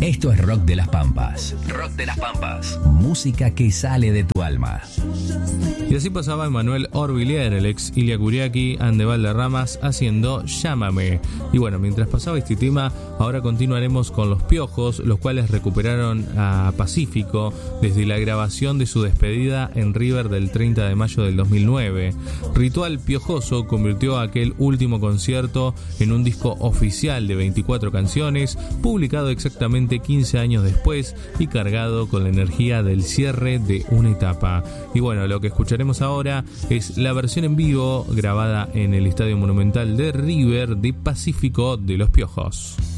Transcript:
Esto es Rock de las Pampas. Rock de las Pampas. Música que sale de tu alma. Y así pasaba Emanuel Orvillier, el ex Ilia Kuriaki and the Valderramas, haciendo Llámame. Y bueno, mientras pasaba este tema, ahora continuaremos con Los Piojos, los cuales recuperaron a Pacífico desde la grabación de su despedida en River del 30 de mayo del 2009. Ritual Piojoso convirtió aquel último concierto en un disco oficial de 24 canciones, publicado exactamente 15 años después y cargado con la energía del cierre de una etapa. Y bueno, lo que escucharemos ahora es la versión en vivo grabada en el Estadio Monumental de River de Pacífico de Los Piojos.